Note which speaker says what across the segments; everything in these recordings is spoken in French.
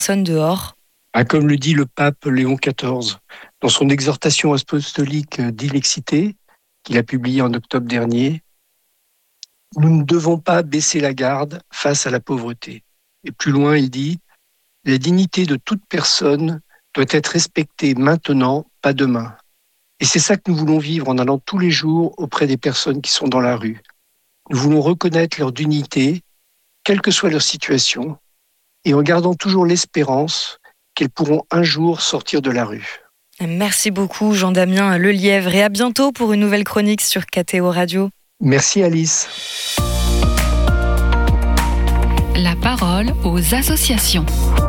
Speaker 1: Personne dehors.
Speaker 2: Comme le dit le pape Léon XIV dans son exhortation apostolique d'Ilexité, qu'il a publiée en octobre dernier, nous ne devons pas baisser la garde face à la pauvreté. Et plus loin, il dit, la dignité de toute personne doit être respectée maintenant, pas demain. Et c'est ça que nous voulons vivre en allant tous les jours auprès des personnes qui sont dans la rue. Nous voulons reconnaître leur dignité, quelle que soit leur situation, et en gardant toujours l'espérance qu'elles pourront un jour sortir de la rue.
Speaker 1: Merci beaucoup Jean-Damien Lelièvre et à bientôt pour une nouvelle chronique sur KTO Radio.
Speaker 2: Merci Alice.
Speaker 3: La parole aux associations.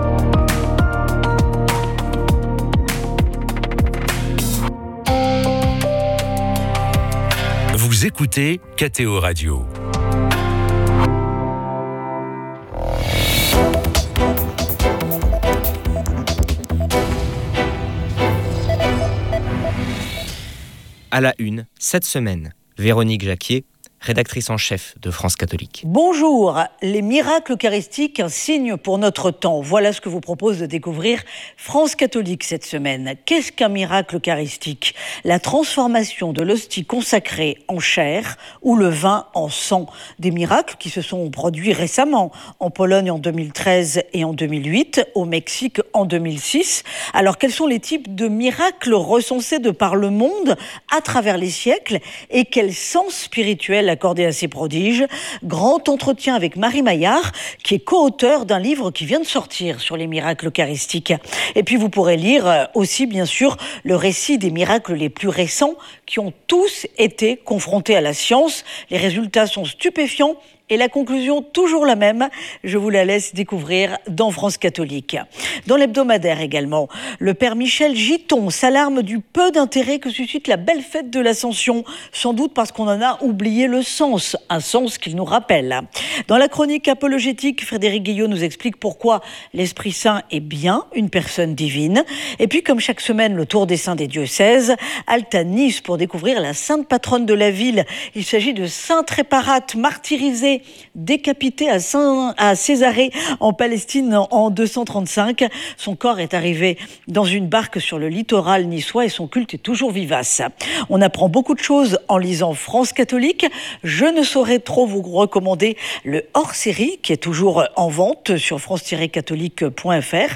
Speaker 4: Vous écoutez KTO Radio.
Speaker 5: À la une, cette semaine, Véronique Jacquier, rédactrice en chef de France Catholique.
Speaker 6: Bonjour, les miracles eucharistiques, un signe pour notre temps. Voilà ce que vous propose de découvrir France Catholique cette semaine. Qu'est-ce qu'un miracle eucharistique ? La transformation de l'hostie consacrée en chair ou le vin en sang. Des miracles qui se sont produits récemment, en Pologne en 2013 et en 2008, au Mexique en 2006. Alors quels sont les types de miracles recensés de par le monde à travers les siècles et quel sens spirituel accordé à ces prodiges? Grand entretien avec Marie Maillard, qui est co-auteur d'un livre qui vient de sortir sur les miracles eucharistiques. Et puis vous pourrez lire aussi, bien sûr, le récit des miracles les plus récents qui ont tous été confrontés à la science. Les résultats sont stupéfiants. Et la conclusion, toujours la même, je vous la laisse découvrir dans France Catholique. Dans l'hebdomadaire également, le père Michel Giton s'alarme du peu d'intérêt que suscite la belle fête de l'Ascension, sans doute parce qu'on en a oublié le sens, un sens qu'il nous rappelle. Dans la chronique apologétique, Frédéric Guillot nous explique pourquoi l'Esprit Saint est bien une personne divine. Et puis, comme chaque semaine, le tour des saints des diocèses, halte à Nice pour découvrir la sainte patronne de la ville. Il s'agit de Sainte Réparate, martyrisée, décapité à Césarée en Palestine en 235. Son corps est arrivé dans une barque sur le littoral niçois et son culte est toujours vivace. On apprend beaucoup de choses en lisant France Catholique. Je ne saurais trop vous recommander le hors-série qui est toujours en vente sur france-catholique.fr,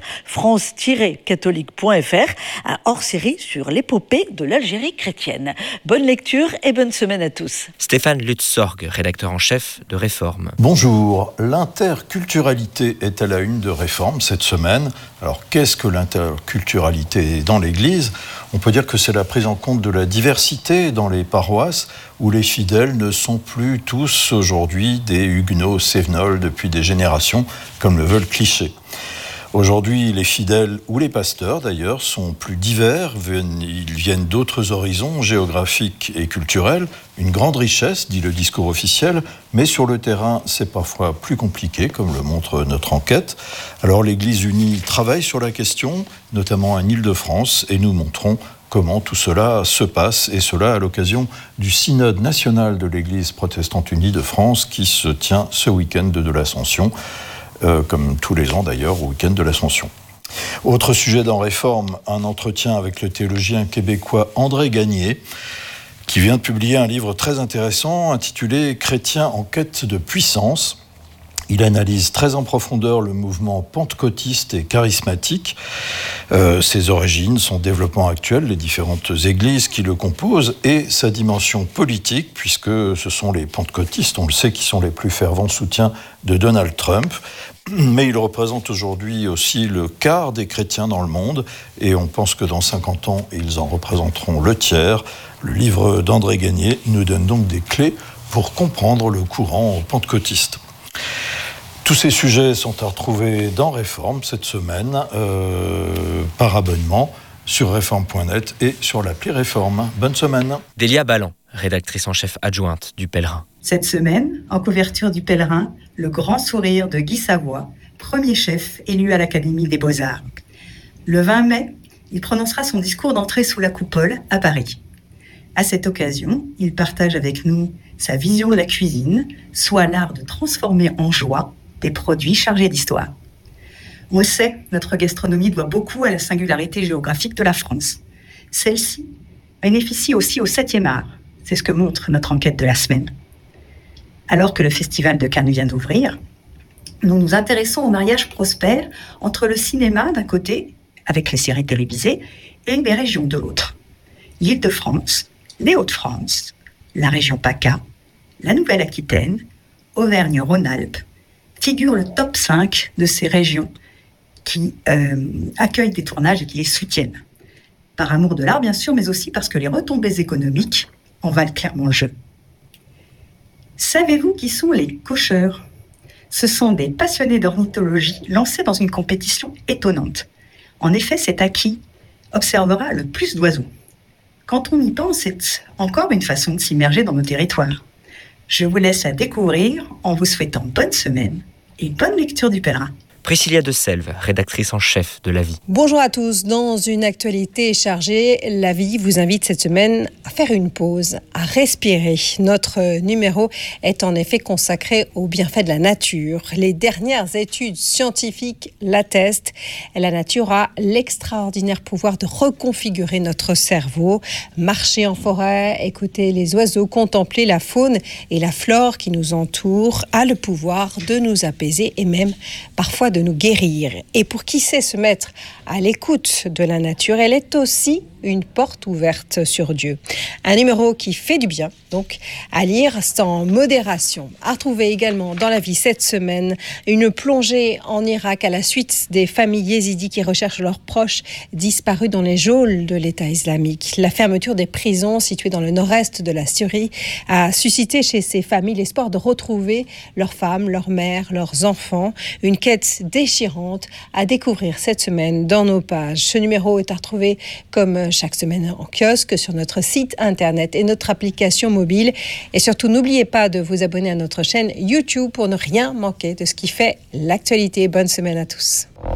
Speaker 6: france-catholique.fr, un hors-série sur l'épopée de l'Algérie chrétienne. Bonne lecture et bonne semaine à tous.
Speaker 5: Stéphane Lutz-Sorg, rédacteur en chef de Réforme.
Speaker 7: Bonjour, l'interculturalité est à la une de Réforme cette semaine. Alors qu'est-ce que l'interculturalité dans l'Église ? On peut dire que c'est la prise en compte de la diversité dans les paroisses où les fidèles ne sont plus tous aujourd'hui des huguenots cévenols depuis des générations comme le veut le cliché. Aujourd'hui, les fidèles ou les pasteurs, d'ailleurs, sont plus divers. Ils viennent d'autres horizons géographiques et culturels. Une grande richesse, dit le discours officiel, mais sur le terrain, c'est parfois plus compliqué, comme le montre notre enquête. Alors, l'Église unie travaille sur la question, notamment en Île-de-France, et nous montrons comment tout cela se passe, et cela à l'occasion du synode national de l'Église protestante unie de France, qui se tient ce week-end de l'Ascension. Comme tous les ans d'ailleurs, au week-end de l'Ascension. Autre sujet dans Réforme, un entretien avec le théologien québécois André Gagné, qui vient de publier un livre très intéressant intitulé « Chrétiens en quête de puissance ». Il analyse très en profondeur le mouvement pentecôtiste et charismatique, ses origines, son développement actuel, les différentes églises qui le composent et sa dimension politique, puisque ce sont les pentecôtistes, on le sait, qui sont les plus fervents soutiens de Donald Trump. Mais il représente aujourd'hui aussi le quart des chrétiens dans le monde et on pense que dans 50 ans, ils en représenteront le tiers. Le livre d'André Gagné nous donne donc des clés pour comprendre le courant pentecôtiste. Tous ces sujets sont à retrouver dans Réforme cette semaine, par abonnement, sur réforme.net et sur l'appli Réforme. Bonne semaine.
Speaker 5: Délia Ballan, rédactrice en chef adjointe du Pèlerin.
Speaker 8: Cette semaine, en couverture du Pèlerin, le grand sourire de Guy Savoy, premier chef élu à l'Académie des Beaux-Arts. Le 20 mai, il prononcera son discours d'entrée sous la coupole à Paris. À cette occasion, il partage avec nous sa vision de la cuisine, soit l'art de transformer en joie des produits chargés d'histoire. On le sait, notre gastronomie doit beaucoup à la singularité géographique de la France. Celle-ci bénéficie aussi au 7e art. C'est ce que montre notre enquête de la semaine. Alors que le Festival de Cannes vient d'ouvrir, nous nous intéressons au mariage prospère entre le cinéma d'un côté, avec les séries télévisées, et les régions de l'autre. L'Île-de-France, les Hauts-de-France, la région PACA, la Nouvelle-Aquitaine, Auvergne-Rhône-Alpes figurent le top 5 de ces régions qui accueillent des tournages et qui les soutiennent. Par amour de l'art, bien sûr, mais aussi parce que les retombées économiques en valent clairement le jeu. Savez-vous qui sont les cocheurs ? Ce sont des passionnés d'ornithologie lancés dans une compétition étonnante. En effet, c'est à qui observera le plus d'oiseaux. Quand on y pense, c'est encore une façon de s'immerger dans nos territoires. Je vous laisse la découvrir en vous souhaitant bonne semaine et bonne lecture du Pèlerin.
Speaker 5: Priscilla de Selve, rédactrice en chef de La Vie.
Speaker 9: Bonjour à tous. Dans une actualité chargée, La Vie vous invite cette semaine à faire une pause, à respirer. Notre numéro est en effet consacré aux bienfaits de la nature. Les dernières études scientifiques l'attestent. La nature a l'extraordinaire pouvoir de reconfigurer notre cerveau. Marcher en forêt, écouter les oiseaux, contempler la faune et la flore qui nous entourent a le pouvoir de nous apaiser et même parfois de nous guérir. Et pour qui sait se mettre à l'écoute de la nature, elle est aussi une porte ouverte sur Dieu. Un numéro qui fait du bien, donc à lire sans modération. À retrouver également dans La Vie cette semaine une plongée en Irak à la suite des familles yézidis qui recherchent leurs proches disparus dans les geôles de l'État islamique. La fermeture des prisons situées dans le nord-est de la Syrie a suscité chez ces familles l'espoir de retrouver leurs femmes, leurs mères, leurs enfants. Une quête déchirante à découvrir cette semaine dans nos pages. Ce numéro est à retrouver comme chaque semaine en kiosque, sur notre site internet et notre application mobile. Et surtout, n'oubliez pas de vous abonner à notre chaîne YouTube pour ne rien manquer de ce qui fait l'actualité. Bonne semaine à tous.